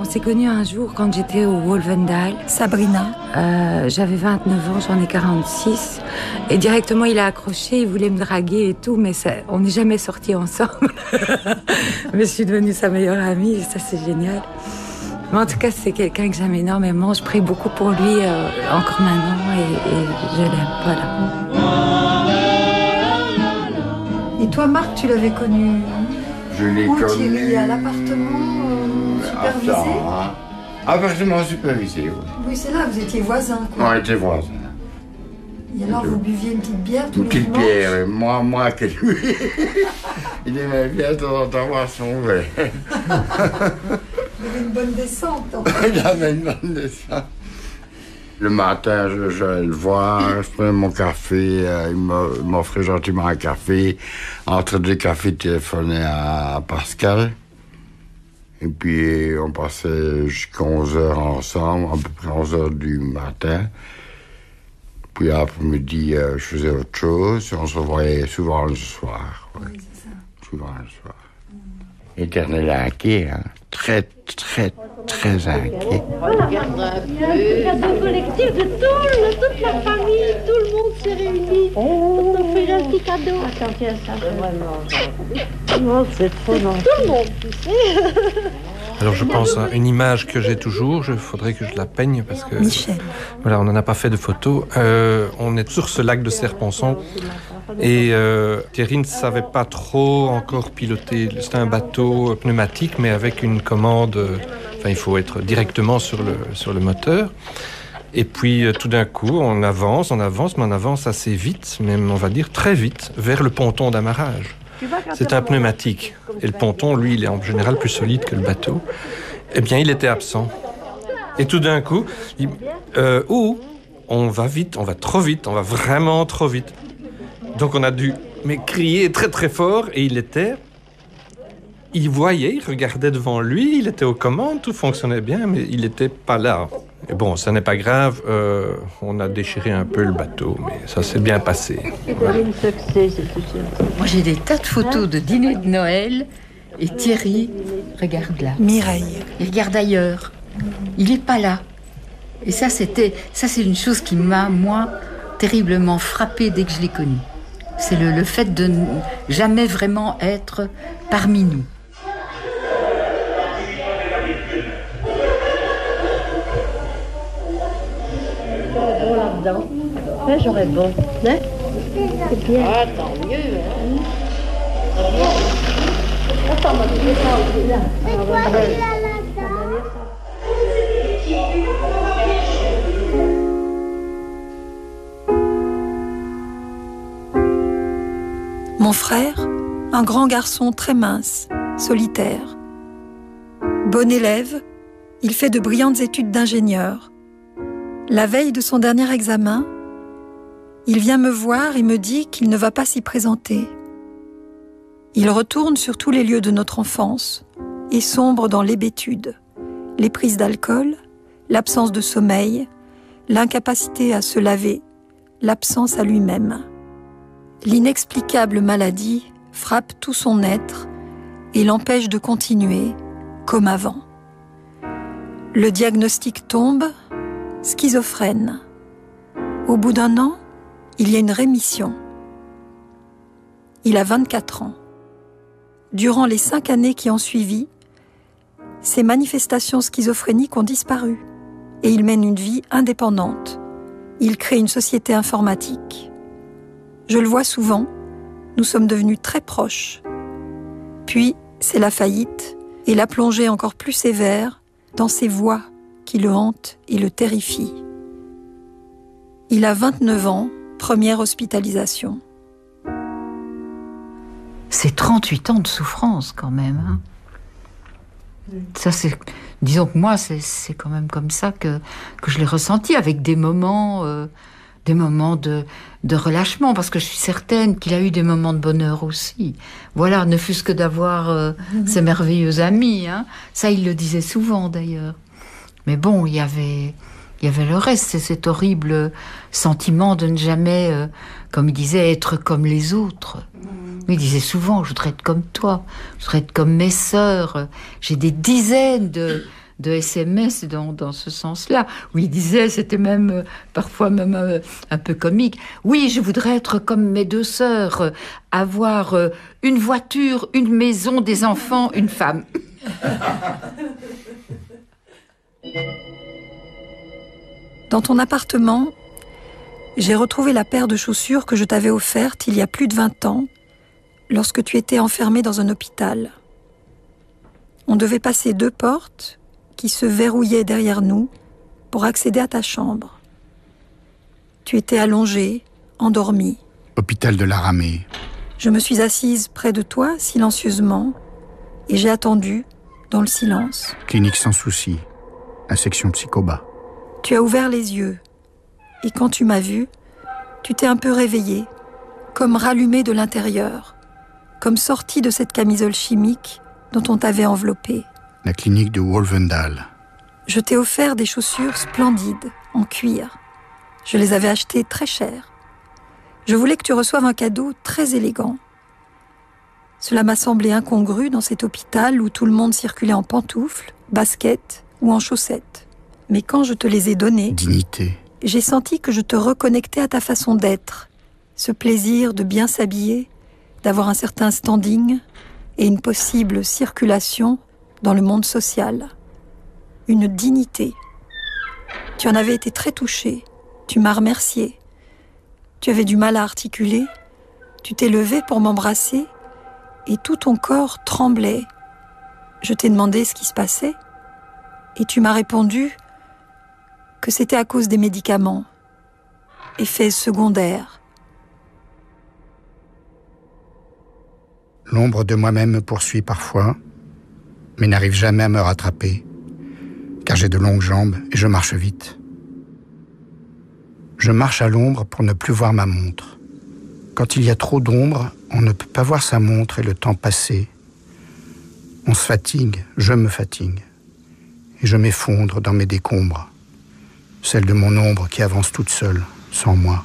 s'est connus un jour quand j'étais au Wolvendal. Sabrina. J'avais 29 ans, j'en ai 46. Et directement, il a accroché, il voulait me draguer et tout, mais on n'est jamais sortis ensemble. Mais je suis devenue sa meilleure amie, et ça, c'est génial. Mais en tout cas, c'est quelqu'un que j'aime énormément. Je prie beaucoup pour lui, encore maintenant, et je l'aime, voilà. Et toi, Marc, tu l'avais connu? Je l'ai connu... Thierry, à l'appartement supervisé? Appartement supervisé, oui. Oui, c'est là, vous étiez voisins, quoi. On était voisins. Et alors, vous buviez une petite bière tous les dimanches? Une petite bière, moi que lui. Il aimait bien de temps en temps boire son verre. Il avait une bonne descente. Il avait une bonne descente. Le matin, j'allais le voir, je prenais mon café, il m'offrait gentiment un café. Entre deux cafés, il téléphonait à Pascal. Et puis, on passait jusqu'à 11h ensemble, à peu près 11h du matin. Puis, après-midi, je faisais autre chose. On se revoyait souvent le soir. Ouais. Oui, c'est ça. Souvent le soir. Éternel inquiet, hein. Très, très, très inquiet. Regarde un peu. Un cadeau collectif de toute la famille, tout le monde s'est réuni. On a fait un petit cadeau. Attends, tiens, ça, vraiment. Non, c'est trop non. Tout le monde, tu sais. Alors je pense à une image que j'ai toujours, il faudrait que je la peigne parce que... Michel. Voilà, on n'en a pas fait de photos. On est sur ce lac de Serponçon et Thierry ne savait pas trop encore piloter. C'était un bateau pneumatique mais avec une commande... il faut être directement sur le moteur. Et puis tout d'un coup, on avance, mais on avance assez vite, même on va dire très vite, vers le ponton d'amarrage. C'est un pneumatique. Et le ponton, lui, il est en général plus solide que le bateau. Eh bien, il était absent. Et tout d'un coup, on va vite, on va trop vite, on va vraiment trop vite. Donc on a dû crier très très fort et il voyait, il regardait devant lui, il était aux commandes, tout fonctionnait bien, mais il n'était pas là. Et bon, ça n'est pas grave, on a déchiré un peu le bateau, mais ça s'est bien passé. Voilà. Moi, j'ai des tas de photos de dîner de Noël, et Thierry regarde là. Mireille. Il regarde ailleurs. Il n'est pas là. Et ça, c'est une chose qui m'a, moi, terriblement frappée dès que je l'ai connu. C'est le fait de ne jamais vraiment être parmi nous. Ouais, j'aurais bon. Hein? C'est bien. Ah, tant mieux. Hein? Attends, moi, je vais prendre là. C'est quoi celui-là, là-dedans? Mon frère, un grand garçon très mince, solitaire. Bon élève, il fait de brillantes études d'ingénieur. La veille de son dernier examen, il vient me voir et me dit qu'il ne va pas s'y présenter. Il retourne sur tous les lieux de notre enfance et sombre dans l'hébétude, les prises d'alcool, l'absence de sommeil, l'incapacité à se laver, l'absence à lui-même. L'inexplicable maladie frappe tout son être et l'empêche de continuer comme avant. Le diagnostic tombe, schizophrène. Au bout d'un an, il y a une rémission. Il a 24 ans. Durant les 5 années qui ont suivi, ses manifestations schizophréniques ont disparu et il mène une vie indépendante. Il crée une société informatique. Je le vois souvent, nous sommes devenus très proches. Puis, c'est la faillite et la plongée encore plus sévère dans ces voies qui le hantent et le terrifient. Il a 29 ans, première hospitalisation. C'est 38 ans de souffrance quand même. Hein. Ça, disons que moi, c'est quand même comme ça que je l'ai ressenti, avec des moments de relâchement, parce que je suis certaine qu'il a eu des moments de bonheur aussi. Voilà, ne fût-ce que d'avoir ces merveilleux amis. Hein. Ça, il le disait souvent d'ailleurs. Mais bon, il y avait le reste, c'est cet horrible sentiment de ne jamais, comme il disait, être comme les autres. Il disait souvent, je voudrais être comme toi, je voudrais être comme mes sœurs. J'ai des dizaines de SMS dans ce sens-là, où il disait, c'était même parfois même un peu comique, oui, je voudrais être comme mes 2 sœurs, avoir une voiture, une maison, des enfants, une femme. Dans ton appartement, j'ai retrouvé la paire de chaussures que je t'avais offerte il y a plus de 20 ans, lorsque tu étais enfermée dans un hôpital. On devait passer 2 portes qui se verrouillaient derrière nous pour accéder à ta chambre. Tu étais allongée, endormie. Hôpital de la Ramée. Je me suis assise près de toi, silencieusement, et j'ai attendu, dans le silence. Clinique sans souci, à section psychobat. Tu as ouvert les yeux, et quand tu m'as vue, tu t'es un peu réveillée, comme rallumée de l'intérieur, comme sortie de cette camisole chimique dont on t'avait enveloppée. La clinique de Wolvendal. Je t'ai offert des chaussures splendides, en cuir. Je les avais achetées très cher. Je voulais que tu reçoives un cadeau très élégant. Cela m'a semblé incongru dans cet hôpital où tout le monde circulait en pantoufles, baskets ou en chaussettes. Mais quand je te les ai données, dignité, j'ai senti que je te reconnectais à ta façon d'être. Ce plaisir de bien s'habiller, d'avoir un certain standing et une possible circulation dans le monde social. Une dignité. Tu en avais été très touchée. Tu m'as remerciée. Tu avais du mal à articuler. Tu t'es levée pour m'embrasser et tout ton corps tremblait. Je t'ai demandé ce qui se passait et tu m'as répondu que c'était à cause des médicaments. Effets secondaires. L'ombre de moi-même me poursuit parfois, mais n'arrive jamais à me rattraper, car j'ai de longues jambes et je marche vite. Je marche à l'ombre pour ne plus voir ma montre. Quand il y a trop d'ombre, on ne peut pas voir sa montre et le temps passer. On se fatigue, je me fatigue, et je m'effondre dans mes décombres, celle de mon ombre qui avance toute seule, sans moi.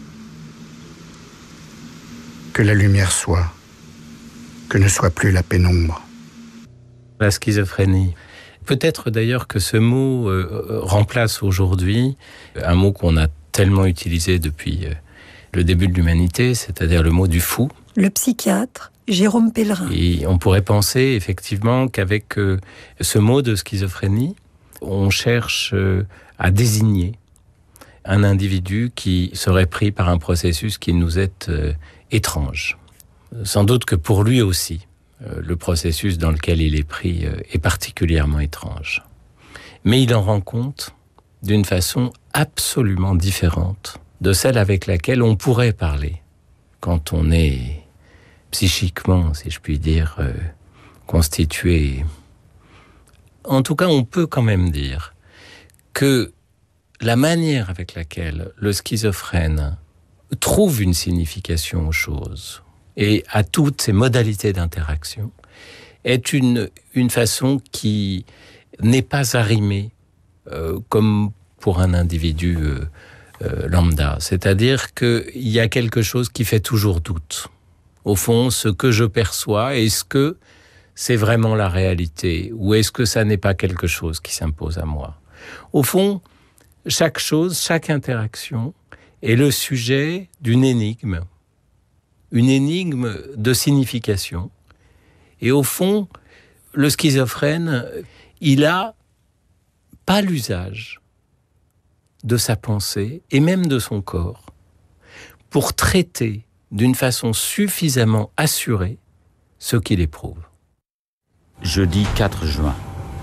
Que la lumière soit, que ne soit plus la pénombre. La schizophrénie. Peut-être d'ailleurs que ce mot remplace aujourd'hui un mot qu'on a tellement utilisé depuis le début de l'humanité, c'est-à-dire le mot du fou. Le psychiatre Jérôme Pellerin. Et on pourrait penser effectivement qu'avec ce mot de schizophrénie, on cherche à désigner un individu qui serait pris par un processus qui nous est étrange. Sans doute que pour lui aussi, le processus dans lequel il est pris est particulièrement étrange. Mais il en rend compte d'une façon absolument différente de celle avec laquelle on pourrait parler quand on est psychiquement, si je puis dire, constitué. En tout cas, on peut quand même dire que la manière avec laquelle le schizophrène trouve une signification aux choses et à toutes ces modalités d'interaction est une façon qui n'est pas arrimée comme pour un individu lambda. C'est-à-dire qu'il y a quelque chose qui fait toujours doute. Au fond, ce que je perçois, est-ce que c'est vraiment la réalité ou est-ce que ça n'est pas quelque chose qui s'impose à moi? Au fond, chaque chose, chaque interaction est le sujet d'une énigme. Une énigme de signification. Et au fond, le schizophrène, il a pas l'usage de sa pensée et même de son corps pour traiter d'une façon suffisamment assurée ce qu'il éprouve. Jeudi 4 juin.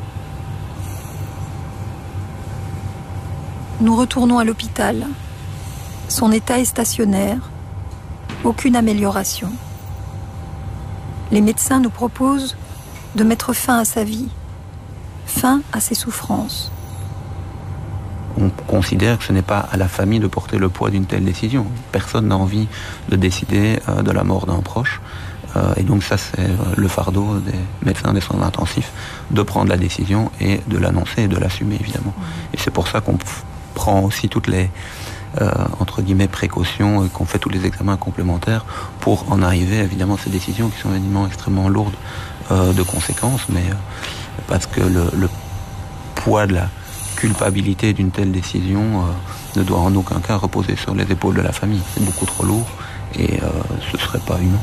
Nous retournons à l'hôpital. Son état est stationnaire. Aucune amélioration. Les médecins nous proposent de mettre fin à sa vie, fin à ses souffrances. On considère que ce n'est pas à la famille de porter le poids d'une telle décision. Personne n'a envie de décider de la mort d'un proche. Et donc ça, c'est le fardeau des médecins des soins intensifs, de prendre la décision et de l'annoncer et de l'assumer, évidemment. Et c'est pour ça qu'on prend aussi toutes les entre guillemets précautions, qu'on fait tous les examens complémentaires pour en arriver évidemment à ces décisions qui sont évidemment extrêmement lourdes de conséquences, mais parce que poids de la culpabilité d'une telle décision ne doit en aucun cas reposer sur les épaules de la famille. C'est beaucoup trop lourd et ce serait pas humain.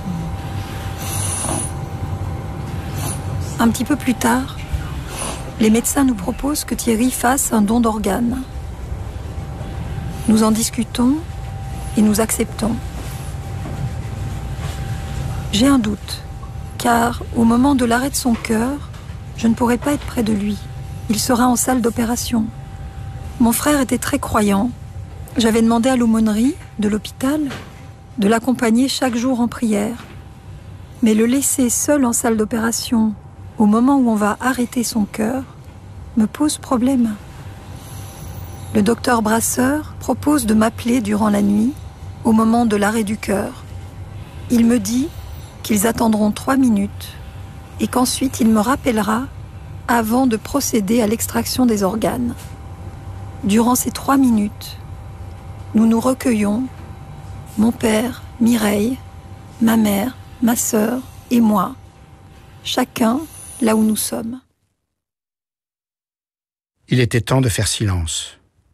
Un petit peu plus tard, les médecins nous proposent que Thierry fasse un don d'organes. Nous en discutons et nous acceptons. J'ai un doute, car au moment de l'arrêt de son cœur, je ne pourrai pas être près de lui. Il sera en salle d'opération. Mon frère était très croyant. J'avais demandé à l'aumônerie de l'hôpital de l'accompagner chaque jour en prière. Mais le laisser seul en salle d'opération au moment où on va arrêter son cœur me pose problème. Le docteur Brasseur propose de m'appeler durant la nuit au moment de l'arrêt du cœur. Il me dit qu'ils attendront 3 minutes et qu'ensuite il me rappellera avant de procéder à l'extraction des organes. Durant ces 3 minutes, nous nous recueillons, mon père, Mireille, ma mère, ma sœur et moi, chacun là où nous sommes. Il était temps de faire silence.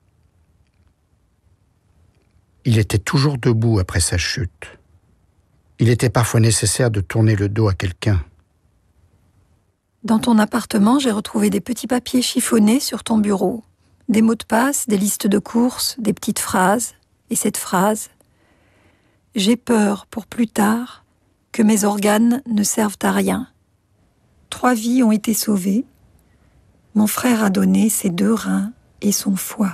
Il était toujours debout après sa chute. Il était parfois nécessaire de tourner le dos à quelqu'un. Dans ton appartement, j'ai retrouvé des petits papiers chiffonnés sur ton bureau. Des mots de passe, des listes de courses, des petites phrases. Et cette phrase « J'ai peur pour plus tard que mes organes ne servent à rien. 3 vies ont été sauvées. Mon frère a donné ses 2 reins et son foie. »